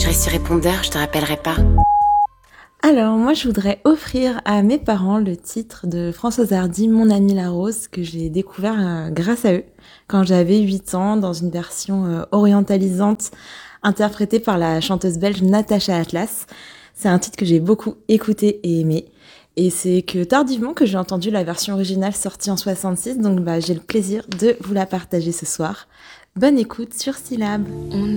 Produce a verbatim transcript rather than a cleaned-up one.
je reste sur répondeur, je te rappellerai pas. Alors, moi, je voudrais offrir à mes parents le titre de Françoise Hardy, Mon amie la rose, que j'ai découvert euh, grâce à eux, quand j'avais huit ans, dans une version euh, orientalisante, interprétée par la chanteuse belge Natacha Atlas. C'est un titre que j'ai beaucoup écouté et aimé. Et c'est que tardivement que j'ai entendu la version originale sortie en soixante-six, donc bah, j'ai le plaisir de vous la partager ce soir. Bonne écoute sur Syllab. On